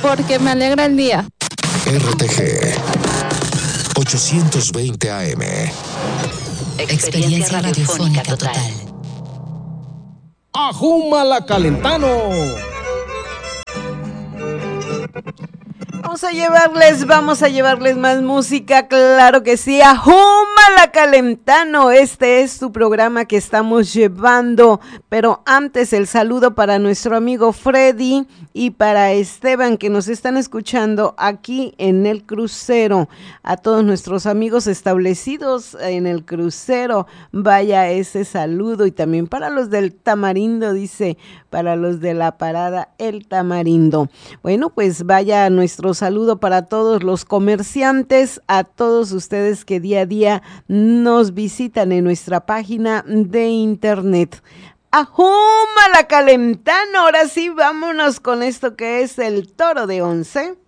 porque me alegra el día. RTG 820 AM. Experiencia radiofónica total. ¡Ajúmala, Calentano! Vamos a llevarles más música, claro que sí. ¡Ajúmala, Calentano! Este es tu programa que estamos llevando, pero antes el saludo para nuestro amigo Freddy y para Esteban, que nos están escuchando aquí en el crucero. A todos nuestros amigos establecidos en el crucero, vaya ese saludo. Y también para los del Tamarindo, dice, para los de la parada El Tamarindo. Bueno, pues vaya nuestro saludo para todos los comerciantes, a todos ustedes que día a día nos visitan en nuestra página de internet. ¡Ajúmala, Calentano! Ahora sí, vámonos con esto que es el Toro de Once.